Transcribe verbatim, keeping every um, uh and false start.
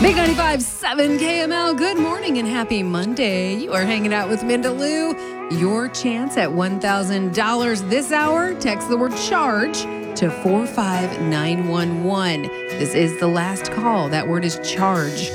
Big ninety-five point seven K M L, good morning and happy Monday. You are hanging out with Mindaloo. Your chance at one thousand dollars this hour. Text the word charge to four five nine one one. This is the last call. That word is charge.